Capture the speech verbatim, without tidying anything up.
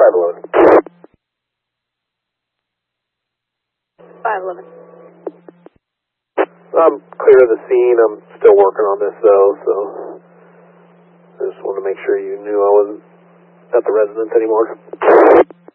five eleven. five eleven. I'm clear of the scene. I'm still working on this, though, so I just wanted to make sure you knew I wasn't at the residence anymore.